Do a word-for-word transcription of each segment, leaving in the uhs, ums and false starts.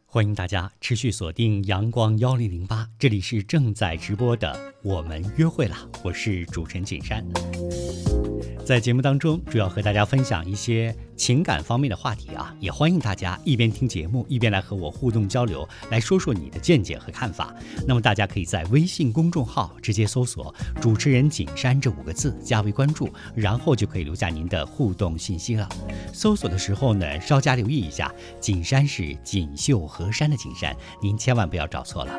欢迎大家持续锁定阳光幺零零八，这里是正在直播的我们约会啦，我是主持人景山。在节目当中主要和大家分享一些情感方面的话题啊，也欢迎大家一边听节目一边来和我互动交流，来说说你的见解和看法。那么大家可以在微信公众号直接搜索主持人景山这五个字加为关注，然后就可以留下您的互动信息了。搜索的时候呢，稍加留意一下，景山是锦绣河山的景山，您千万不要找错了。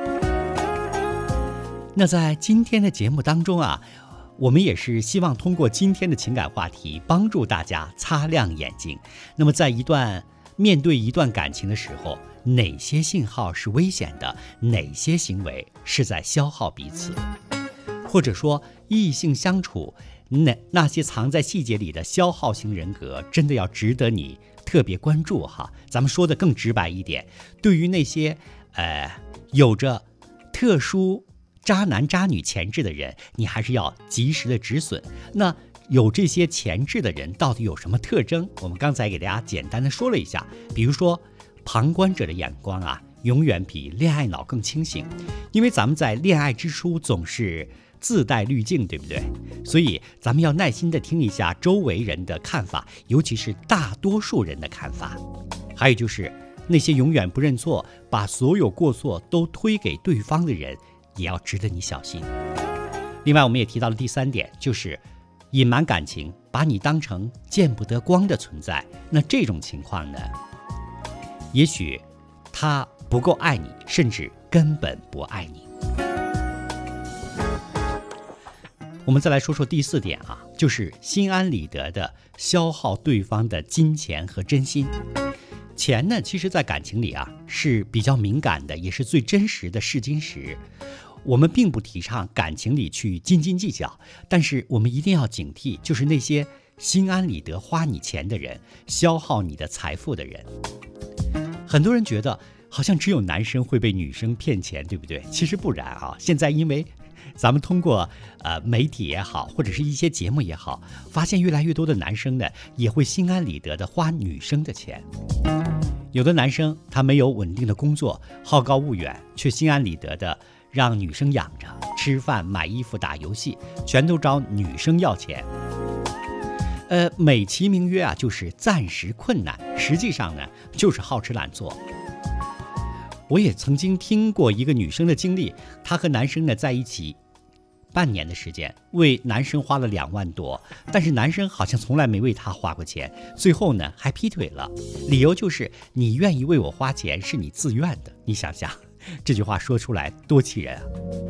那在今天的节目当中啊，我们也是希望通过今天的情感话题，帮助大家擦亮眼睛。那么在一段面对一段感情的时候，哪些信号是危险的，哪些行为是在消耗彼此，或者说异性相处，那那些藏在细节里的消耗型人格，真的要值得你特别关注哈。咱们说的更直白一点，对于那些呃有着特殊渣男渣女潜质的人，你还是要及时的止损。那有这些潜质的人到底有什么特征？我们刚才给大家简单的说了一下，比如说旁观者的眼光啊，永远比恋爱脑更清醒，因为咱们在恋爱之初总是自带滤镜，对不对？所以咱们要耐心的听一下周围人的看法，尤其是大多数人的看法。还有就是那些永远不认错，把所有过错都推给对方的人，也要值得你小心。另外我们也提到了第三点，就是隐瞒感情，把你当成见不得光的存在。那这种情况呢，也许他不够爱你，甚至根本不爱你。我们再来说说第四点啊，就是心安理得的消耗对方的金钱和真心。钱呢，其实在感情里啊是比较敏感的，也是最真实的试金石。我们并不提倡感情里去斤斤计较，但是我们一定要警惕，就是那些心安理得花你钱的人，消耗你的财富的人。很多人觉得好像只有男生会被女生骗钱，对不对？其实不然啊。现在因为咱们通过呃媒体也好，或者是一些节目也好，发现越来越多的男生呢，也会心安理得的花女生的钱。有的男生他没有稳定的工作，好高骛远，却心安理得的让女生养着，吃饭、买衣服、打游戏，全都找女生要钱。呃，美其名曰啊，就是暂时困难，实际上呢，就是好吃懒做。我也曾经听过一个女生的经历，她和男生呢在一起半年的时间，为男生花了两万多，但是男生好像从来没为她花过钱，最后呢还劈腿了，理由就是你愿意为我花钱是你自愿的。你想想这句话说出来多气人啊！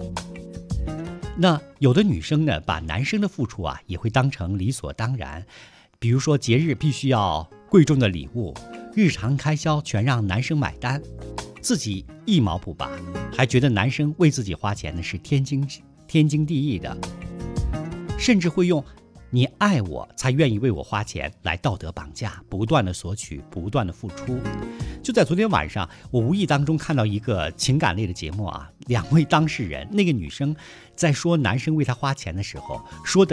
那有的女生呢，把男生的付出啊也会当成理所当然，比如说节日必须要贵重的礼物，日常开销全让男生买单，自己一毛不拔，还觉得男生为自己花钱呢是天经天经地义的，甚至会用你爱我才愿意为我花钱来道德绑架，不断的索取，不断的付出。就在昨天晚上，我无意当中看到一个情感类的节目啊，两位当事人，那个女生在说男生为她花钱的时候，说的